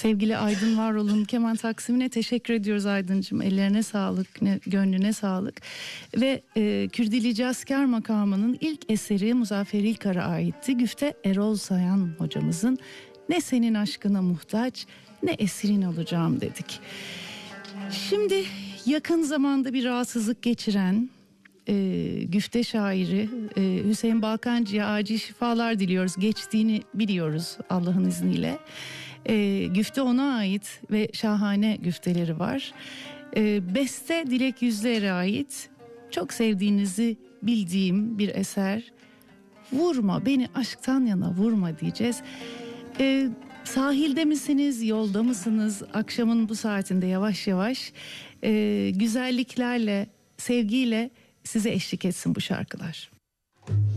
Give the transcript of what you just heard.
Sevgili Aydın Varol'un keman taksimine teşekkür ediyoruz Aydıncığım. Ellerine sağlık, gönlüne sağlık. Ve Kürdili Cazkar makamının ilk eseri Muzaffer İlkar'a aitti. Güfte Erol Sayan hocamızın "Ne senin aşkına muhtaç, ne esirin olacağım" dedik. Şimdi yakın zamanda bir rahatsızlık geçiren güfte şairi Hüseyin Balkancı'ya acil şifalar diliyoruz. Geçtiğini biliyoruz Allah'ın izniyle. Güfte ona ait ve şahane güfteleri var. Beste Dilek Yüzler'e ait, çok sevdiğinizi bildiğim bir eser. Vurma beni aşktan yana vurma diyeceğiz. Sahilde misiniz, yolda mısınız? Akşamın bu saatinde yavaş yavaş güzelliklerle, sevgiyle size eşlik etsin bu şarkılar.